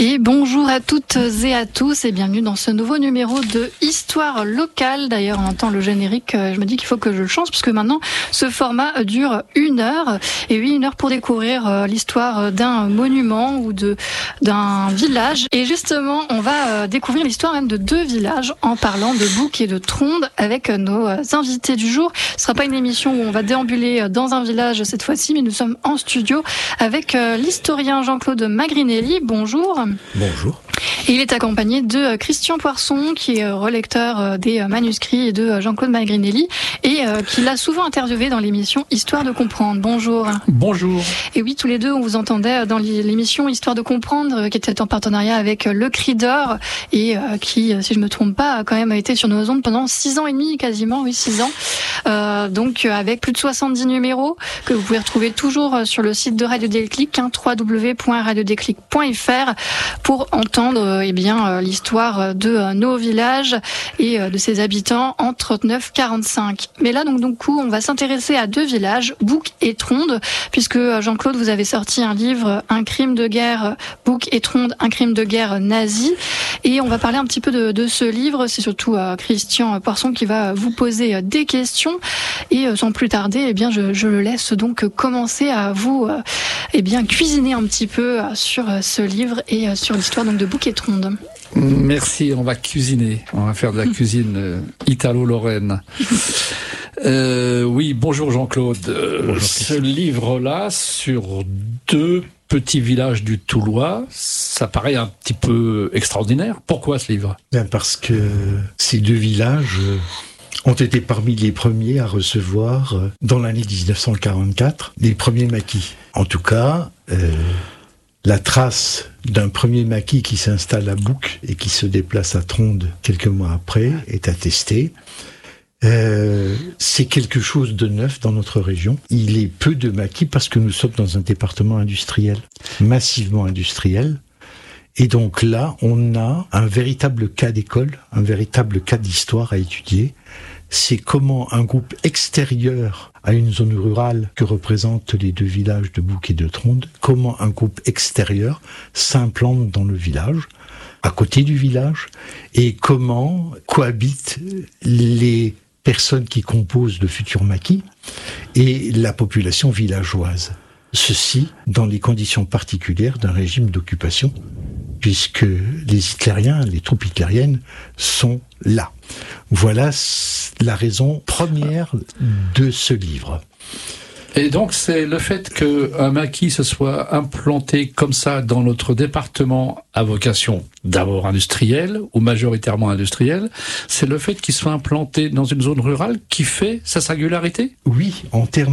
Et bonjour à toutes et à tous et bienvenue dans ce nouveau numéro de Histoire locale. D'ailleurs, on entend le générique, je me dis qu'il faut que je le change puisque maintenant ce format dure 1 heure. Et oui, 1 heure pour découvrir l'histoire d'un monument ou d'un village. Et justement, on va découvrir l'histoire même de 2 villages en parlant de Bouc et de Tronde avec nos invités du jour. Ce ne sera pas une émission où on va déambuler dans un village cette fois-ci, mais nous sommes en studio avec l'historien Jean-Claude Magrinelli. Bonjour. Bonjour. Et il est accompagné de Christian Poisson, qui est relecteur des manuscrits, et de Jean-Claude Magrinelli, et qui l'a souvent interviewé dans l'émission Histoire de comprendre. Bonjour. Bonjour. Et oui, tous les deux, on vous entendait dans l'émission Histoire de comprendre, qui était en partenariat avec Le Cri d'Or, et qui, si je me trompe pas, a quand même été sur nos ondes pendant 6 ans et demi, quasiment, oui, 6 ans. Donc, avec plus de 70 numéros, que vous pouvez retrouver toujours sur le site de Radio Déclic, www.radiodéclic.fr, pour entendre l'histoire de nos villages et de ses habitants en 39-45. Mais là, donc, on va s'intéresser à 2 villages, Bouc et Tronde, puisque Jean-Claude, vous avez sorti un livre, Un crime de guerre, Bouc et Tronde, un crime de guerre nazi. Et on va parler un petit peu de ce livre. C'est surtout Christian Poisson qui va vous poser des questions. Et sans plus tarder, je le laisse donc commencer à vous cuisiner un petit peu sur ce livre et sur l'histoire donc de Bouc et Tronde. Merci, on va cuisiner. On va faire de la cuisine italo-lorraine. Oui, bonjour Jean-Claude. Bonjour, ce livre-là, sur 2 petits villages du Toulois, ça paraît un petit peu extraordinaire. Pourquoi ce livre ? Parce que ces 2 villages ont été parmi les premiers à recevoir, dans l'année 1944, les premiers maquis. En tout cas, la trace d'un premier maquis qui s'installe à Bouc et qui se déplace à Tronde quelques mois après est attestée. C'est quelque chose de neuf dans notre région. Il est peu de maquis parce que nous sommes dans un département industriel, massivement industriel. Et donc là, on a un véritable cas d'école, un véritable cas d'histoire à étudier. C'est comment un groupe extérieur à une zone rurale que représentent les 2 villages de Bouc et de Tronde, comment un groupe extérieur s'implante dans le village, à côté du village, et comment cohabitent les personnes qui composent le futur maquis et la population villageoise. Ceci dans les conditions particulières d'un régime d'occupation, puisque les hitlériens, les troupes hitlériennes sont là. Voilà la raison première de ce livre. Et donc c'est le fait qu'un maquis se soit implanté comme ça dans notre département à vocation d'abord industrielle ou majoritairement industrielle, c'est le fait qu'il soit implanté dans une zone rurale qui fait sa singularité ? Oui,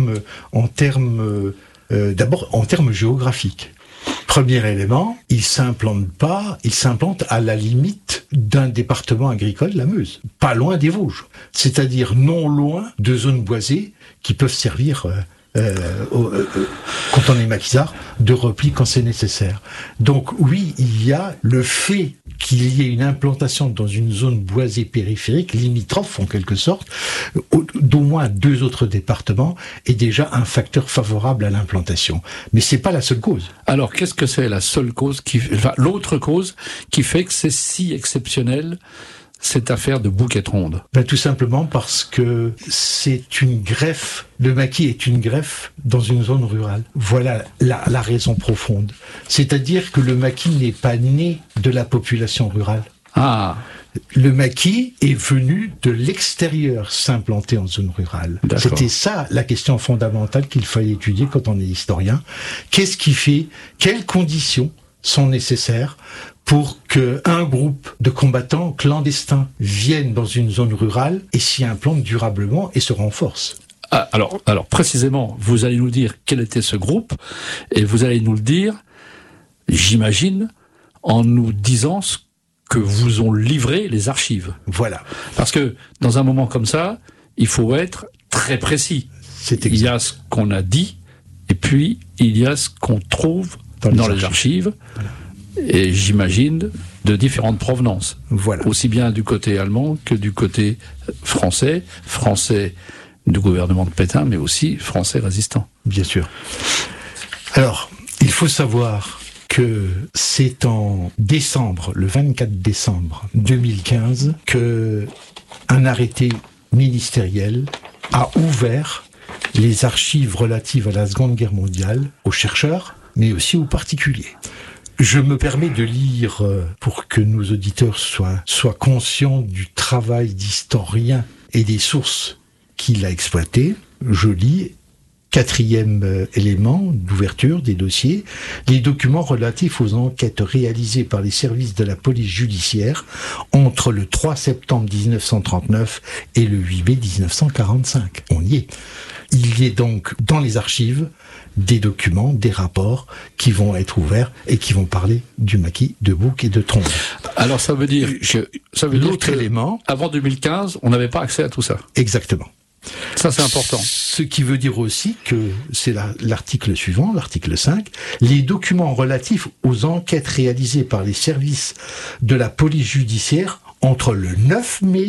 d'abord en termes géographiques. Premier élément, il s'implante à la limite d'un département agricole, la Meuse, pas loin des Vosges, c'est-à-dire non loin de zones boisées qui peuvent servir, quand on est maquisard, de repli quand c'est nécessaire. Donc oui, il y a le fait qu'il y ait une implantation dans une zone boisée périphérique, limitrophe en quelque sorte, d'au moins 2 autres départements, est déjà un facteur favorable à l'implantation. Mais c'est pas la seule cause. Alors, qu'est-ce que c'est la seule cause l'autre cause qui fait que c'est si exceptionnel, cette affaire de Bouc et Tronde? Tout simplement parce que c'est une greffe. Le maquis est une greffe dans une zone rurale. Voilà la raison profonde. C'est-à-dire que le maquis n'est pas né de la population rurale. Ah. Le maquis est venu de l'extérieur s'implanter en zone rurale. D'accord. C'était ça la question fondamentale qu'il fallait étudier quand on est historien. Qu'est-ce qui fait, quelles conditions sont nécessaires pour qu'un groupe de combattants clandestins vienne dans une zone rurale et s'y implante durablement et se renforce? Alors précisément, vous allez nous dire quel était ce groupe, et vous allez nous le dire, j'imagine, en nous disant ce que vous ont livré les archives. Voilà. Parce que dans un moment comme ça, il faut être très précis. Il y a ce qu'on a dit, et puis il y a ce qu'on trouve dans les archives. Voilà. Et j'imagine de différentes provenances. Voilà. Aussi bien du côté allemand que du côté français du gouvernement de Pétain, mais aussi français résistant. Bien sûr. Alors, il faut savoir que que c'est en décembre, le 24 décembre 2015, que un arrêté ministériel a ouvert les archives relatives à la Seconde Guerre mondiale aux chercheurs, mais aussi aux particuliers. Je me permets de lire, pour que nos auditeurs soient conscients du travail d'historien et des sources qu'il a exploitées. Je lis, 4e élément d'ouverture des dossiers, les documents relatifs aux enquêtes réalisées par les services de la police judiciaire entre le 3 septembre 1939 et le 8 mai 1945. On y est. Il y a donc dans les archives des documents, des rapports qui vont être ouverts et qui vont parler du maquis de Bouc et de Tronde. Alors ça veut dire que l'autre élément, avant 2015, on n'avait pas accès à tout ça. Exactement. Ça, c'est important. Ce qui veut dire aussi que, c'est l'article suivant, l'article 5, les documents relatifs aux enquêtes réalisées par les services de la police judiciaire entre le 9 mai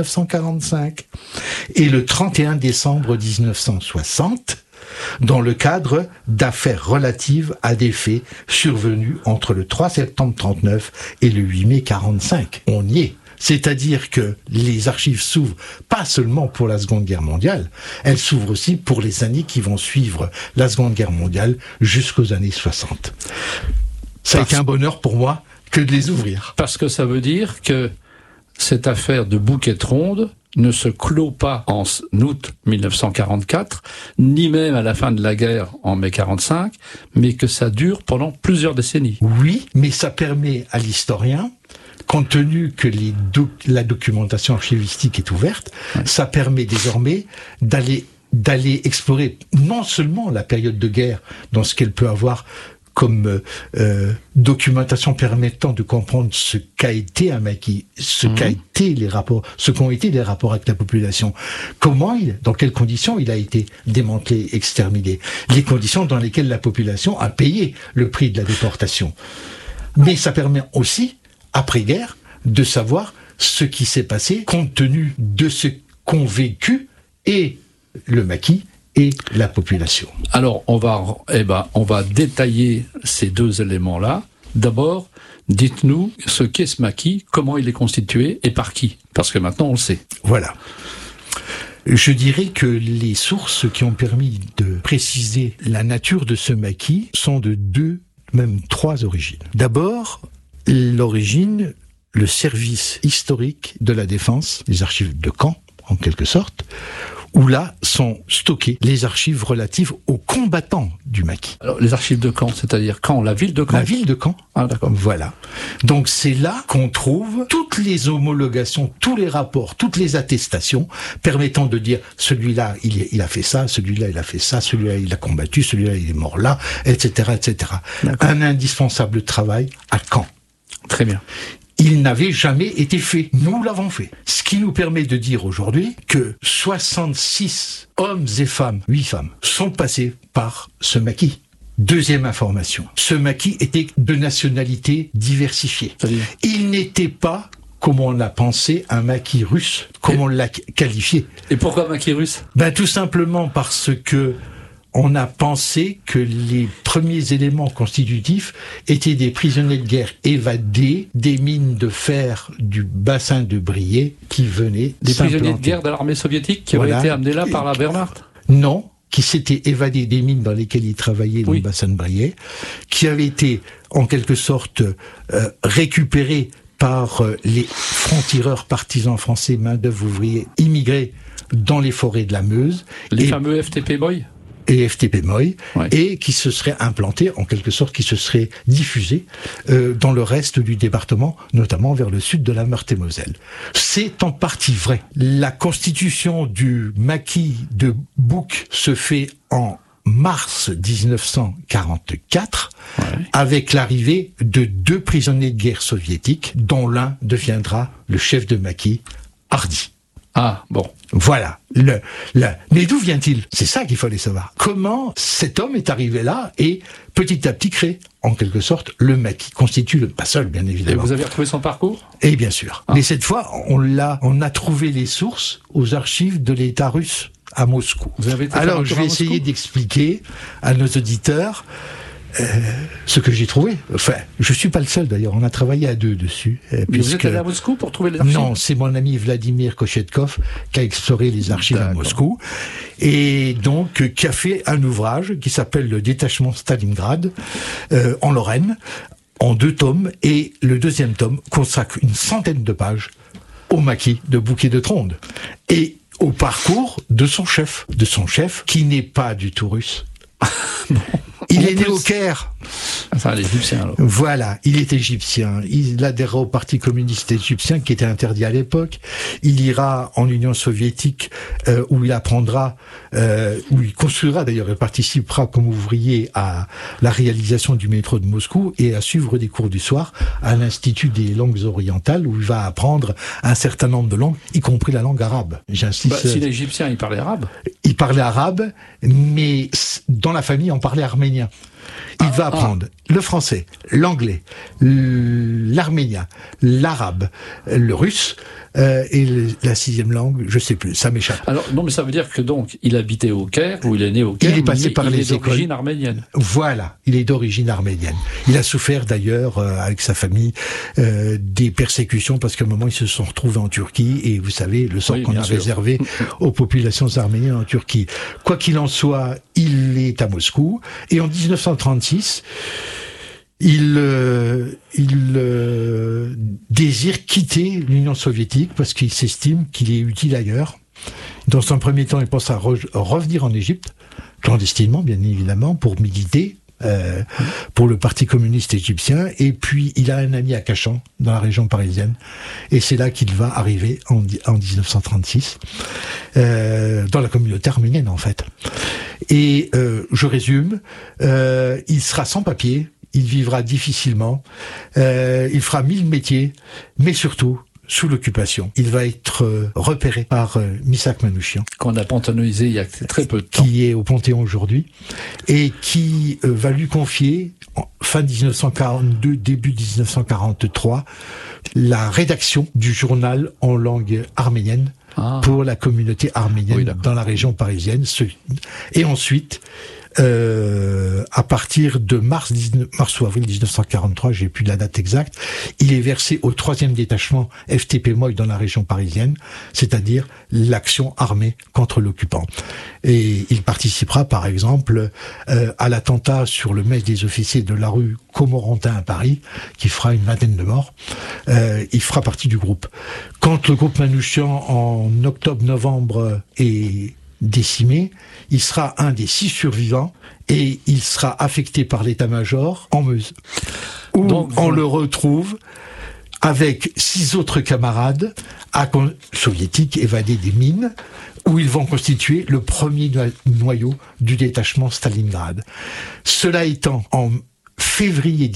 1945 et le 31 décembre 1960, dans le cadre d'affaires relatives à des faits survenus entre le 3 septembre 39 et le 8 mai 45. On y est. C'est-à-dire que les archives s'ouvrent pas seulement pour la Seconde Guerre mondiale, elles s'ouvrent aussi pour les années qui vont suivre la Seconde Guerre mondiale jusqu'aux années 60. Ça a été un bonheur pour moi que de les ouvrir. Parce que ça veut dire que cette affaire de Bouc et Tronde ne se clôt pas en août 1944, ni même à la fin de la guerre en mai 45, mais que ça dure pendant plusieurs décennies. Oui, mais ça permet à l'historien, compte tenu que la documentation archivistique est ouverte, ça permet désormais d'aller explorer non seulement la période de guerre dans ce qu'elle peut avoir comme documentation permettant de comprendre ce qu'a été un maquis, ce qu'ont été les rapports avec la population, dans quelles conditions il a été démantelé, exterminé, les conditions dans lesquelles la population a payé le prix de la déportation. Mais ça permet aussi, après-guerre, de savoir ce qui s'est passé compte tenu de ce qu'ont vécu et le maquis et la population. Alors, on va détailler ces deux éléments-là. D'abord, dites-nous ce qu'est ce maquis, comment il est constitué et par qui, parce que maintenant on le sait. Voilà. Je dirais que les sources qui ont permis de préciser la nature de ce maquis sont de 2, même 3 origines. D'abord, l'origine, le service historique de la défense, les archives de Caen, en quelque sorte, où là sont stockées les archives relatives aux combattants du maquis. Alors, les archives de Caen, c'est-à-dire Caen, la ville de Caen? La ville de Caen. Ah, d'accord. Voilà. Donc c'est là qu'on trouve toutes les homologations, tous les rapports, toutes les attestations permettant de dire celui-là, il a fait ça, celui-là, il a fait ça, celui-là, il a combattu, celui-là, il est mort là, etc., etc. D'accord. Un indispensable travail à Caen. Très bien. Il n'avait jamais été fait. Nous l'avons fait. Ce qui nous permet de dire aujourd'hui que 66 hommes et femmes, 8 femmes, sont passés par ce maquis. Deuxième information. Ce maquis était de nationalité diversifiée. Il n'était pas, comme on l'a pensé, un maquis russe, comme on l'a qualifié. Et pourquoi maquis russe? Tout simplement parce que on a pensé que les premiers éléments constitutifs étaient des prisonniers de guerre évadés des mines de fer du bassin de Briey qui venaient des prisonniers de guerre de l'armée soviétique qui avaient été amenés là par la Wehrmacht? Non, qui s'étaient évadés des mines dans lesquelles ils travaillaient dans le bassin de Briey, qui avaient été en quelque sorte récupérés par les francs-tireurs partisans français, main-d'œuvre ouvriers immigrés dans les forêts de la Meuse. Les fameux FTP Boy et FTP Moy, et qui se serait implanté, en quelque sorte, qui se serait diffusé dans le reste du département, notamment vers le sud de la Meurthe-et-Moselle. C'est en partie vrai. La constitution du maquis de Bouc se fait en mars 1944, avec l'arrivée de 2 prisonniers de guerre soviétiques, dont l'un deviendra le chef de maquis, Hardy. Ah, bon. Voilà. Mais d'où vient-il? C'est ça qu'il fallait savoir. Comment cet homme est arrivé là et petit à petit crée, en quelque sorte, le maquis. Constitue pas seul, bien évidemment. Et vous avez retrouvé son parcours? Et bien sûr. Mais cette fois, on a trouvé les sources aux archives de l'État russe à Moscou. Vous avez été Alors, je vais essayer d'expliquer à nos auditeurs. Ce que j'ai trouvé, enfin, je suis pas le seul d'ailleurs, on a travaillé à deux dessus. Mais vous êtes allé à Moscou pour trouver les archives? Non, c'est mon ami Vladimir Kochetkov qui a exploré les archives à Moscou et donc qui a fait un ouvrage qui s'appelle Le détachement Stalingrad en Lorraine, en 2 tomes, et le 2e tome consacre une centaine de pages au maquis de Bouquet-de-Tronde et au parcours de son chef qui n'est pas du tout russe. Bon, il est né au Caire. Enfin, l'Égyptien alors. Voilà, il est égyptien. Il adhérera au Parti communiste égyptien qui était interdit à l'époque. Il ira en Union soviétique où il apprendra, où il construira d'ailleurs et participera comme ouvrier à la réalisation du métro de Moscou et à suivre des cours du soir à l'Institut des langues orientales où il va apprendre un certain nombre de langues, y compris la langue arabe. J'insiste. Si l'Égyptien, il parlait arabe. Il parlait arabe, mais dans la famille, on parlait arménien. Il va apprendre le français, l'anglais, l'arménien, l'arabe, le russe et la 6e langue, je sais plus, ça m'échappe. Alors non, mais ça veut dire que donc il habitait au Caire, ou il est né au Caire, il est passé par les écoles d'origine arménienne. Voilà, il est d'origine arménienne. Il a souffert d'ailleurs avec sa famille des persécutions parce qu'à un moment ils se sont retrouvés en Turquie et vous savez le sort qu'on a réservé aux populations arméniennes en Turquie. Quoi qu'il en soit, il est à Moscou et en 1936 il désire quitter l'Union soviétique parce qu'il s'estime qu'il est utile ailleurs. Dans un premier temps, il pense à revenir en Égypte, clandestinement bien évidemment, pour militer pour le Parti communiste égyptien. Et puis, il a un ami à Cachan, dans la région parisienne. Et c'est là qu'il va arriver en 1936, dans la communauté arménienne en fait. Et je résume, il sera sans papier, il vivra difficilement, il fera 1000 métiers, mais surtout, sous l'occupation, il va être repéré par Missak Manouchian. Qu'on a pantanoïsé il y a très peu de temps. Qui est au Panthéon aujourd'hui, et qui va lui confier, fin 1942, début 1943, la rédaction du journal en langue arménienne, pour la communauté arménienne dans la région parisienne. Et ensuite, à partir de mars ou avril 1943, j'ai plus la date exacte, il est versé au 3e détachement FTP-MOI dans la région parisienne, c'est-à-dire l'action armée contre l'occupant. Et il participera par exemple à l'attentat sur le mess des officiers de la rue Comorantin à Paris, qui fera une vingtaine de morts. Il fera partie du groupe. Quand le groupe Manouchian, en octobre-novembre, est décimé, il sera un des 6 survivants et il sera affecté par l'état-major en Meuse, où on le retrouve avec 6 autres camarades soviétiques évadés des mines, où ils vont constituer le premier noyau du détachement Stalingrad. Cela étant, en février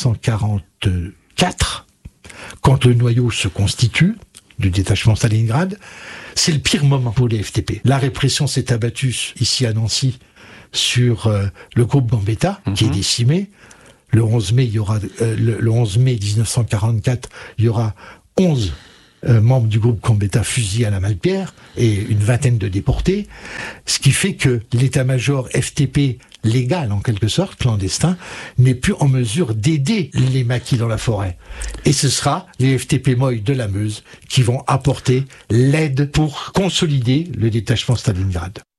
1944, quand le noyau se constitue, du détachement Stalingrad, c'est le pire moment pour les FTP. La répression s'est abattue ici à Nancy sur le groupe Gambetta, qui est décimé. Le 11 mai, le 11 mai 1944, il y aura 11 membres du groupe Gambetta fusillés à la Malpierre et une vingtaine de déportés. Ce qui fait que l'état-major FTP légal, en quelque sorte, clandestin, n'est plus en mesure d'aider les maquis dans la forêt. Et ce sera les FTP-MOI de la Meuse qui vont apporter l'aide pour consolider le détachement Stalingrad.